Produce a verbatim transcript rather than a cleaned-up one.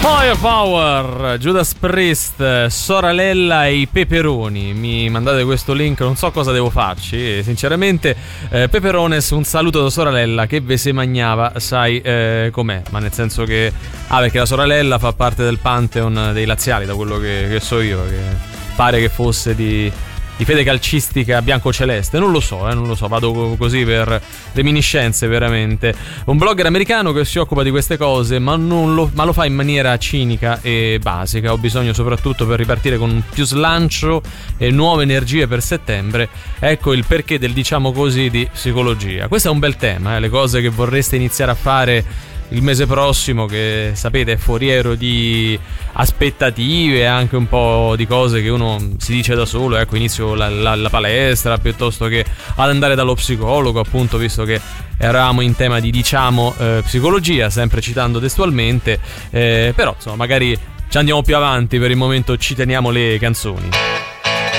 Firepower, Judas Priest, Soralella e i Peperoni. Mi mandate questo link, non so cosa devo farci sinceramente. eh, Peperones, un saluto da Soralella che ve se magnava, sai eh, com'è, ma nel senso che ah perché la Soralella fa parte del pantheon dei laziali, da quello che, che so io, che pare che fosse di di fede calcistica bianco-celeste, non lo so, eh, non lo so, vado così per reminiscenze veramente. Un blogger americano che si occupa di queste cose, ma, non lo, ma lo fa in maniera cinica e basica. Ho bisogno soprattutto per ripartire con più slancio e nuove energie per settembre. Ecco il perché del diciamo così di psicologia. Questo è un bel tema, eh, le cose che vorreste iniziare a fare il mese prossimo, che sapete è foriero di aspettative, anche un po' di cose che uno si dice da solo. Ecco, inizio la, la, la palestra piuttosto che ad andare dallo psicologo, appunto, visto che eravamo in tema di diciamo eh, psicologia, sempre citando testualmente, eh, però insomma magari ci andiamo più avanti, per il momento ci teniamo le canzoni.